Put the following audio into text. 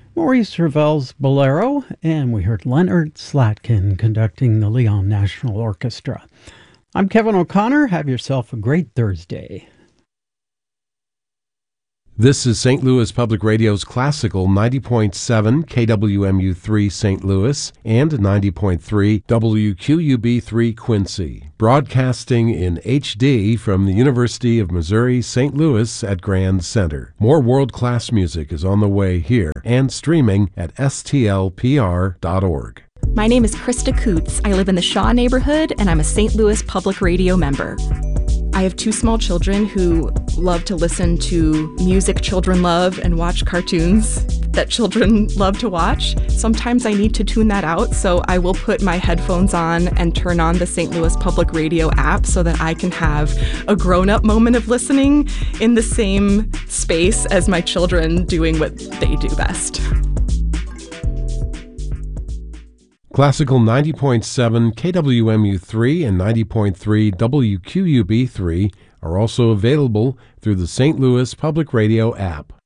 Maurice Ravel's Bolero, and we heard Leonard Slatkin conducting the Leon National Orchestra. I'm Kevin O'Connor. Have yourself a great Thursday. This is St. Louis Public Radio's classical 90.7 KWMU3 St. Louis and 90.3 WQUB3 Quincy, broadcasting in HD from the University of Missouri St. Louis at Grand Center. More world-class music is on the way here and streaming at stlpr.org. My name is Krista Coots. I live in the Shaw neighborhood, and I'm a St. Louis Public Radio member. I have two small children who love to listen to music children love and watch cartoons that children love to watch. Sometimes I need to tune that out, so I will put my headphones on and turn on the St. Louis Public Radio app so that I can have a grown-up moment of listening in the same space as my children doing what they do best. Classical 90.7 KWMU3 and 90.3 WQUB3 are also available through the St. Louis Public Radio app.